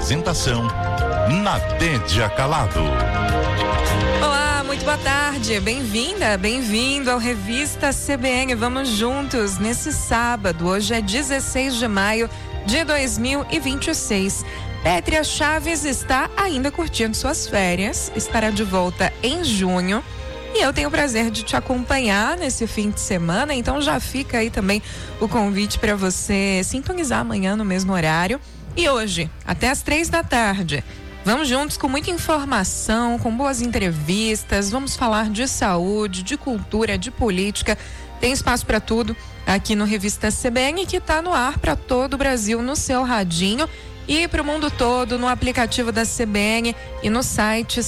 Apresentação: Nadédia Calado. Olá, muito boa tarde. Bem-vinda, bem-vindo ao Revista CBN. Vamos juntos nesse sábado. Hoje é 16 de maio de 2026. Pétria Chaves está ainda curtindo suas férias. Estará de volta em junho. E eu tenho o prazer de te acompanhar nesse fim de semana. Então já fica aí também o convite para você sintonizar amanhã no mesmo horário. E hoje, até às 3 da tarde. Vamos juntos com muita informação, com boas entrevistas, vamos falar de saúde, de cultura, de política. Tem espaço para tudo aqui no Revista CBN, que está no ar para todo o Brasil, no seu radinho e para o mundo todo, no aplicativo da CBN e no site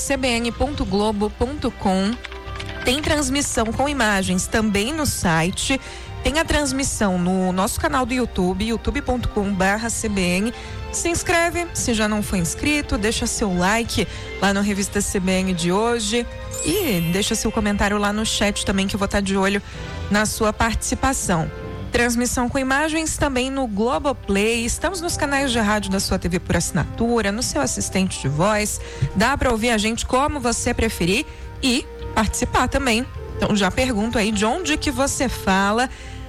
cbn.globo.com. Tem transmissão com imagens também no site. Tem a transmissão no nosso canal do YouTube, youtube.com/CBN. Se inscreve, se já não foi inscrito, deixa seu like lá no Revista CBN de hoje e deixa seu comentário lá no chat também, que eu vou estar de olho na sua participação. Transmissão com imagens também no Globoplay. Estamos nos canais de rádio da sua TV por assinatura, no seu assistente de voz. Dá para ouvir a gente como você preferir e participar também. Então já pergunto aí de onde que você fala,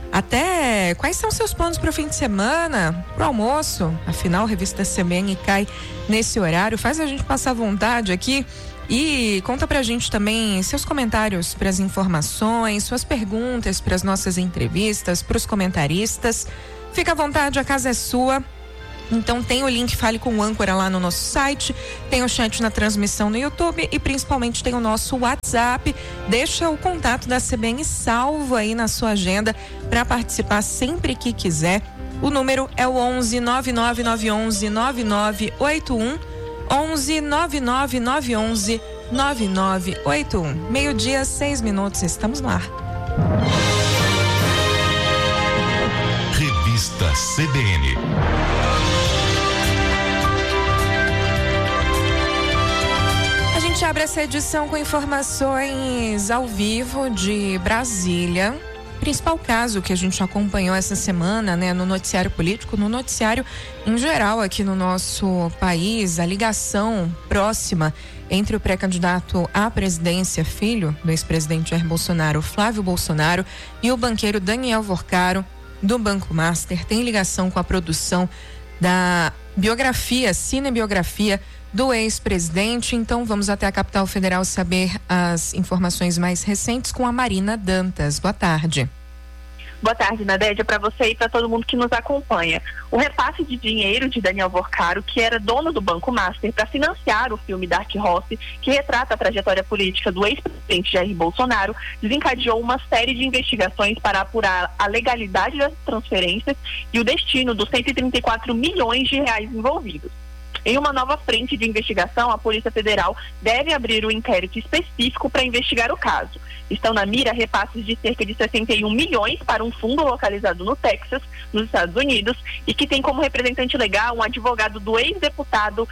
até quais são seus planos para o fim de semana, para o almoço. Afinal, a Revista CBN cai nesse horário. Faz a gente passar vontade aqui e conta pra gente também seus comentários para as informações, suas perguntas para as nossas entrevistas, para os comentaristas. Fica à vontade, a casa é sua. Então tem o link Fale com o Âncora lá no nosso site, tem o chat na transmissão no YouTube e principalmente tem o nosso WhatsApp. Deixa o contato da CBN salvo aí na sua agenda para participar sempre que quiser. O número é o 11 99911 9981, 11 99911 9981. 12:06, estamos no ar. Revista CBN. A gente abre essa edição com informações ao vivo de Brasília. Principal caso que a gente acompanhou essa semana, né, no noticiário político, no noticiário em geral aqui no nosso país, a ligação próxima entre o pré-candidato à presidência, filho do ex-presidente Jair Bolsonaro, Flávio Bolsonaro, e o banqueiro Daniel Vorcaro, do Banco Master. Tem ligação com a produção da biografia, cinebiografia do ex-presidente. Então vamos até a capital federal saber as informações mais recentes com a Marina Dantas. Boa tarde. Boa tarde, Nadédia, para você e para todo mundo que nos acompanha. O repasse de dinheiro de Daniel Vorcaro, que era dono do Banco Master, para financiar o filme Dark Horse, que retrata a trajetória política do ex-presidente Jair Bolsonaro, desencadeou uma série de investigações para apurar a legalidade das transferências e o destino dos 134 milhões de reais envolvidos. Em uma nova frente de investigação, a Polícia Federal deve abrir um inquérito específico para investigar o caso. Estão na mira repasses de cerca de 61 milhões para um fundo localizado no Texas, nos Estados Unidos, e que tem como representante legal um advogado do ex-deputado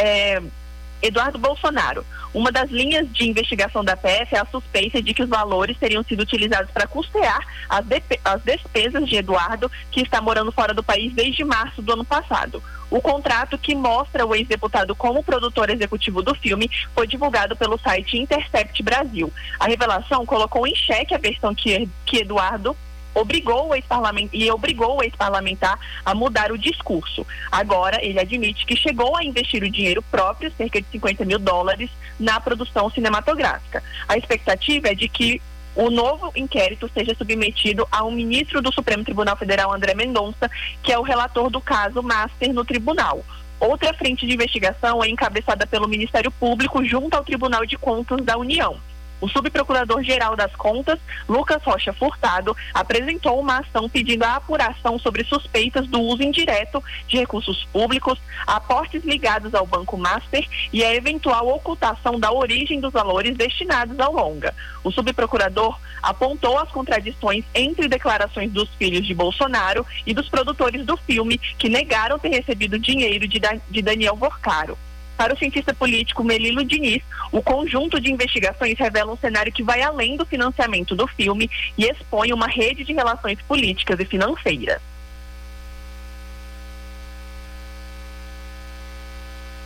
Eduardo Bolsonaro. Uma das linhas de investigação da PF é a suspeita de que os valores teriam sido utilizados para custear as despesas de Eduardo, que está morando fora do país desde março do ano passado. O contrato que mostra o ex-deputado como produtor executivo do filme foi divulgado pelo site Intercept Brasil. A revelação colocou em xeque a versão que Eduardo obrigou o ex-parlamentar a mudar o discurso. Agora, ele admite que chegou a investir o dinheiro próprio, cerca de $50 mil, na produção cinematográfica. A expectativa é de que o novo inquérito seja submetido ao ministro do Supremo Tribunal Federal, André Mendonça, que é o relator do caso Master no tribunal. Outra frente de investigação é encabeçada pelo Ministério Público junto ao Tribunal de Contas da União. O subprocurador-geral das Contas, Lucas Rocha Furtado, apresentou uma ação pedindo a apuração sobre suspeitas do uso indireto de recursos públicos, aportes ligados ao Banco Master e a eventual ocultação da origem dos valores destinados ao longa. O subprocurador apontou as contradições entre declarações dos filhos de Bolsonaro e dos produtores do filme, que negaram ter recebido dinheiro de Daniel Vorcaro. Para o cientista político Melilo Diniz, o conjunto de investigações revela um cenário que vai além do financiamento do filme e expõe uma rede de relações políticas e financeiras.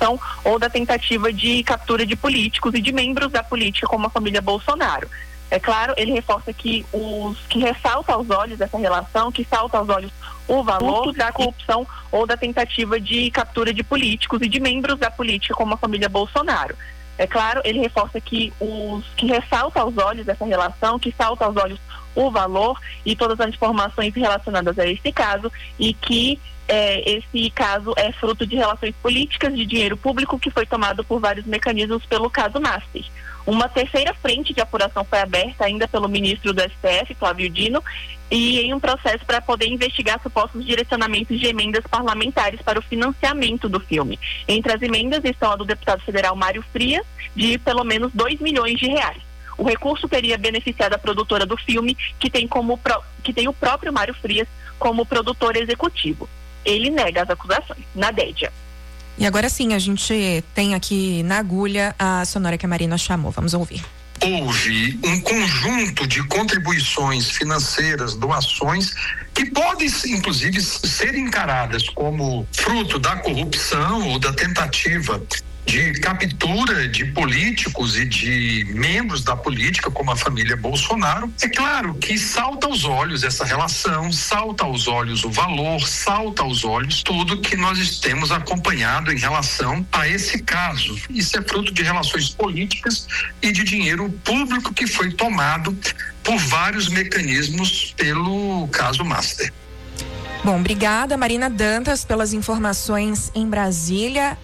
corrupção ou da tentativa de captura de políticos e de membros da política, como a família Bolsonaro. É claro, ele reforça que ressalta aos olhos essa relação, que salta aos olhos o valor da corrupção ou da tentativa de captura de políticos e de membros da política, como a família Bolsonaro. É claro, ele reforça que ressalta aos olhos essa relação, que salta aos olhos o valor e todas as informações relacionadas a esse caso, e que esse caso é fruto de relações políticas de dinheiro público que foi tomado por vários mecanismos pelo caso Master. Uma terceira frente de apuração foi aberta ainda pelo ministro do STF, Flávio Dino, e em um processo para poder investigar supostos direcionamentos de emendas parlamentares para o financiamento do filme. Entre as emendas estão a do deputado federal Mário Frias, de pelo menos R$2 milhões. O recurso teria beneficiado a produtora do filme, que tem o próprio Mário Frias como produtor executivo. Ele nega as acusações. Nadédia. E agora sim, a gente tem aqui na agulha a sonora que a Marina chamou. Vamos ouvir. Houve um conjunto de contribuições financeiras, doações, que podem, inclusive, ser encaradas como fruto da corrupção ou da tentativa de captura de políticos e de membros da política, como a família Bolsonaro. É claro que salta aos olhos essa relação, salta aos olhos o valor, salta aos olhos tudo que nós temos acompanhado em relação a esse caso. Isso é fruto de relações políticas e de dinheiro público que foi tomado por vários mecanismos pelo caso Master. Bom, obrigada Marina Dantas pelas informações em Brasília.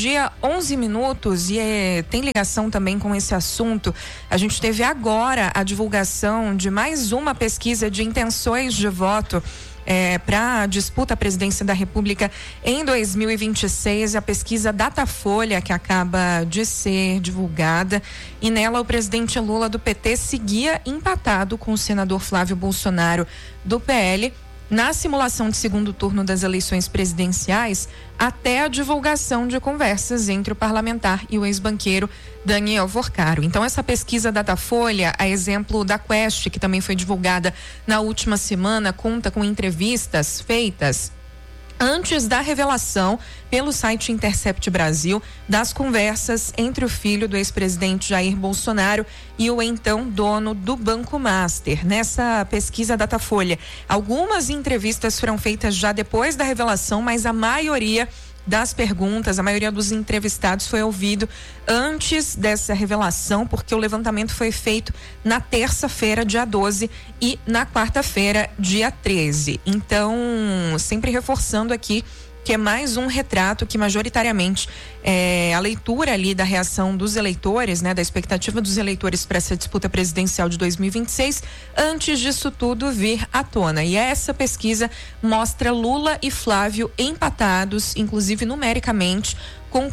12:11 e tem ligação também com esse assunto. A gente teve agora a divulgação de mais uma pesquisa de intenções de voto para a disputa à presidência da República em 2026, a pesquisa Datafolha, que acaba de ser divulgada, e nela o presidente Lula do PT seguia empatado com o senador Flávio Bolsonaro do PL na simulação de segundo turno das eleições presidenciais, até a divulgação de conversas entre o parlamentar e o ex-banqueiro Daniel Vorcaro. Então, essa pesquisa Datafolha, a exemplo da Quest, que também foi divulgada na última semana, conta com entrevistas feitas antes da revelação pelo site Intercept Brasil das conversas entre o filho do ex-presidente Jair Bolsonaro e o então dono do Banco Master. Nessa pesquisa Datafolha, algumas entrevistas foram feitas já depois da revelação, mas a maioria das perguntas, a maioria dos entrevistados foi ouvido antes dessa revelação, porque o levantamento foi feito na terça-feira, dia 12, e na quarta-feira, dia 13. Então, sempre reforçando aqui que é mais um retrato que majoritariamente a leitura ali da reação dos eleitores, né, da expectativa dos eleitores para essa disputa presidencial de 2026, antes disso tudo vir à tona. E essa pesquisa mostra Lula e Flávio empatados, inclusive numericamente, com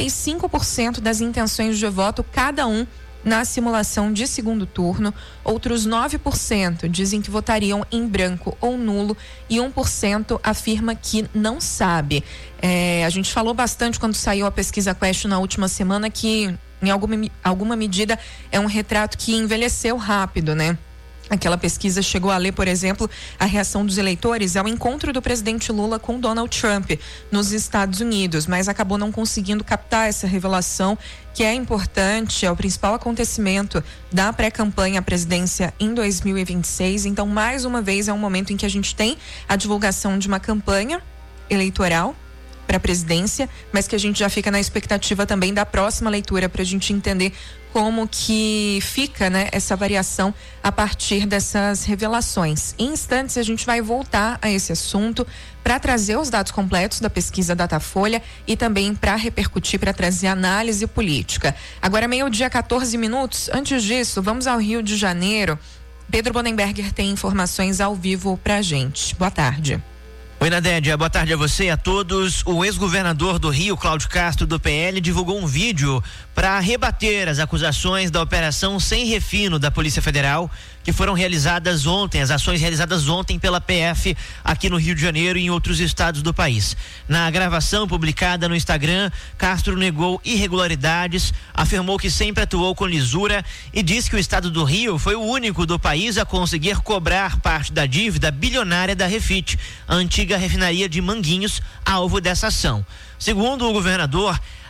45% das intenções de voto cada um na simulação de segundo turno. Outros 9% dizem que votariam em branco ou nulo e 1% afirma que não sabe. A gente falou bastante quando saiu a pesquisa Quest na última semana que, em alguma medida, é um retrato que envelheceu rápido, né? Aquela pesquisa chegou a ler, por exemplo, a reação dos eleitores ao encontro do presidente Lula com Donald Trump nos Estados Unidos, mas acabou não conseguindo captar essa revelação, que é importante, é o principal acontecimento da pré-campanha à presidência em 2026. Então, mais uma vez, é um momento em que a gente tem a divulgação de uma campanha eleitoral para a presidência, mas que a gente já fica na expectativa também da próxima leitura para a gente entender como que fica, né, essa variação a partir dessas revelações. Em instantes a gente vai voltar a esse assunto para trazer os dados completos da pesquisa Datafolha e também para repercutir, para trazer análise política. Agora 12:14. Antes disso, vamos ao Rio de Janeiro. Pedro Bonenberger tem informações ao vivo pra gente. Boa tarde. Oi, Nadédia, boa tarde a você e a todos. O ex-governador do Rio, Cláudio Castro, do PL, divulgou um vídeo para rebater as acusações da Operação Sem Refino da Polícia Federal, que foram realizadas ontem, as ações realizadas ontem pela PF aqui no Rio de Janeiro e em outros estados do país. Na gravação publicada no Instagram, Castro negou irregularidades, afirmou que sempre atuou com lisura e disse que o estado do Rio foi o único do país a conseguir cobrar parte da dívida bilionária da Refit, a antiga refinaria de Manguinhos, alvo dessa ação. Segundo o governador,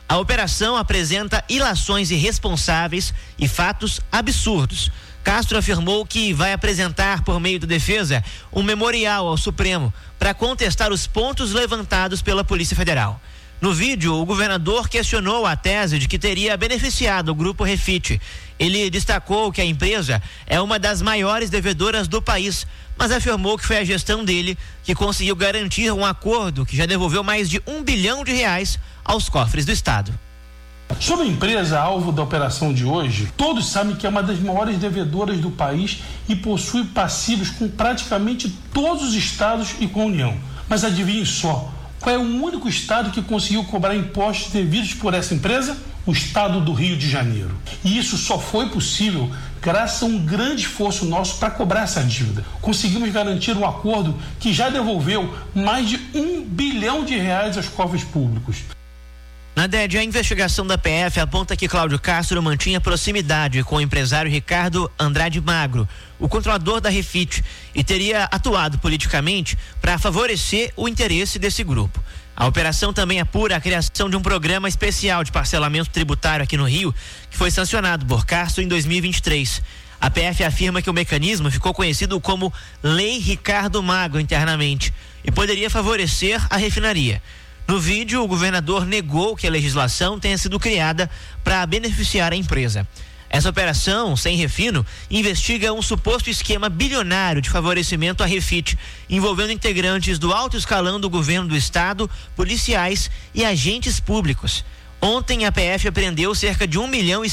A operação apresenta ilações irresponsáveis e fatos absurdos. Castro afirmou que vai apresentar, por meio da defesa, um memorial ao Supremo para contestar os pontos levantados pela Polícia Federal. No vídeo, o governador questionou a tese de que teria beneficiado o Grupo Refit. Ele destacou que a empresa é uma das maiores devedoras do país, mas afirmou que foi a gestão dele que conseguiu garantir um acordo que já devolveu mais de R$1 bilhão aos cofres do Estado. Sobre a empresa alvo da operação de hoje, todos sabem que é uma das maiores devedoras do país e possui passivos com praticamente todos os estados e com a União. Mas adivinhe só, qual é o único estado que conseguiu cobrar impostos devidos por essa empresa? O estado do Rio de Janeiro. E isso só foi possível graças a um grande esforço nosso para cobrar essa dívida. Conseguimos garantir um acordo que já devolveu mais de R$1 bilhão aos cofres públicos. Na DED, a investigação da PF aponta que Cláudio Castro mantinha proximidade com o empresário Ricardo Andrade Magro, o controlador da Refit, e teria atuado politicamente para favorecer o interesse desse grupo. A operação também apura a criação de um programa especial de parcelamento tributário aqui no Rio, que foi sancionado por Castro em 2023. A PF afirma que o mecanismo ficou conhecido como Lei Ricardo Magro internamente e poderia favorecer a refinaria. No vídeo, o governador negou que a legislação tenha sido criada para beneficiar a empresa. Essa operação, sem refino, investiga um suposto esquema bilionário de favorecimento à Refit, envolvendo integrantes do alto escalão do governo do estado, policiais e agentes públicos. Ontem, a PF apreendeu cerca de R$1,6 milhão